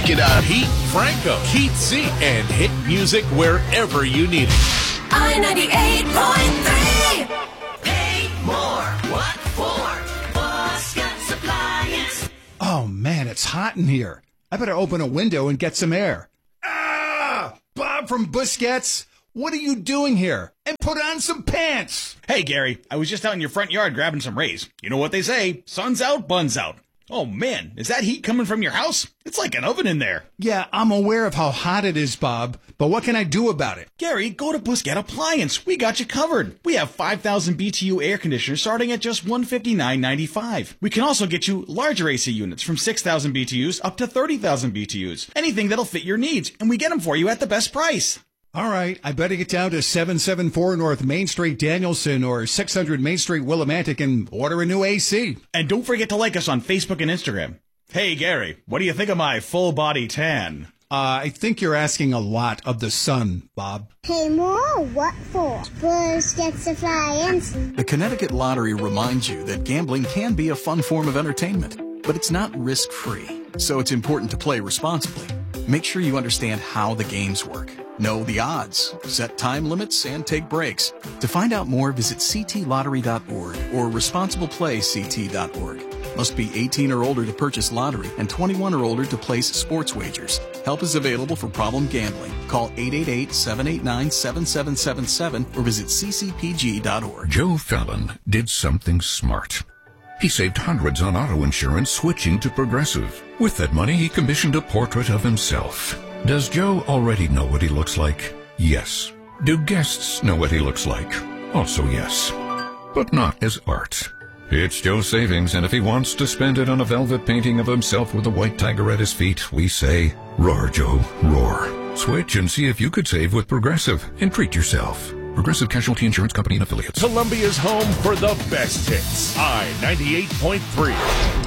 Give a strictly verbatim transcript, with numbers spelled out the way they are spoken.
Check it out. Pete Franco, Keith Z, and hit music wherever you need it. I ninety-eight point three. Pay more. What for? Buscat's Appliance. Oh, man, it's hot in here. I better open a window and get some air. Ah! Bob from Busquets, what are you doing here? And put on some pants. Hey, Gary, I was just out in your front yard grabbing some rays. You know what they say, sun's out, bun's out. Oh, man, is that heat coming from your house? It's like an oven in there. Yeah, I'm aware of how hot it is, Bob, but what can I do about it? Gary, go to Busquets Appliance. We got you covered. We have five thousand B T U air conditioners starting at just one hundred fifty-nine ninety-five. We can also get you larger A C units from six thousand B T Us up to thirty thousand B T Us. Anything that'll fit your needs, and we get them for you at the best price. All right, I better get down to seven seventy-four North Main Street, Danielson, or six hundred Main Street, Willimantic, and order a new A C. And don't forget to like us on Facebook and Instagram. Hey, Gary, what do you think of my full-body tan? Uh, I think you're asking a lot of the sun, Bob. Pay more? What for? Busquets Appliance. The Connecticut Lottery reminds you that gambling can be a fun form of entertainment, but it's not risk-free, so it's important to play responsibly. Make sure you understand how the games work. Know the odds, set time limits, and take breaks. To find out more, visit c t lottery dot org or responsible play c t dot org. Must be eighteen or older to purchase lottery and twenty-one or older to place sports wagers. Help is available for problem gambling. Call eight eight eight, seven eight nine, seven seven seven seven or visit c c p g dot org. Joe Fallon did something smart. He saved hundreds on auto insurance switching to Progressive. With that money, he commissioned a portrait of himself. Does Joe already know what he looks like? Yes. Do guests know what he looks like? Also yes. But not as art. It's Joe's savings, and if he wants to spend it on a velvet painting of himself with a white tiger at his feet, we say, roar, Joe, roar. Switch and see if you could save with Progressive and treat yourself. Progressive Casualty Insurance Company and Affiliates. Columbia's home for the best hits. I ninety-eight point three.